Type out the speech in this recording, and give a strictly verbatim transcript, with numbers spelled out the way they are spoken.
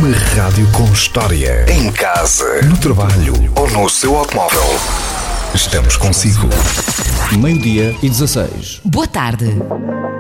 Uma rádio com história. Em casa, no trabalho ou no seu automóvel. Estamos consigo. Meio-dia e dezasseis. Boa tarde.